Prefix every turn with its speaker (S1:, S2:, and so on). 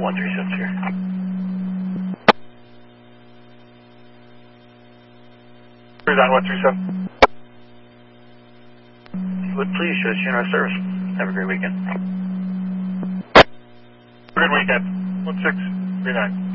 S1: 137 here. Cruise on 137. Would please show us your our service. Have a great weekend. Good weekend. 1639.